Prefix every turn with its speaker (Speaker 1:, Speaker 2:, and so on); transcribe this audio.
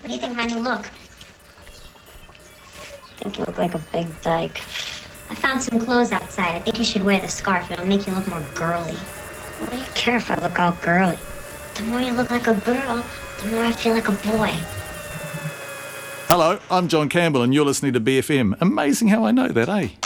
Speaker 1: What do you think of my new look? I think you look like a big dyke. I found some clothes outside. I think you should wear the scarf. It'll make you look more girly. What do you care if I look all girly? The more you look like a girl, the more I feel like a boy.
Speaker 2: Hello, I'm John Campbell and you're listening to BFM. Amazing how I know that, eh?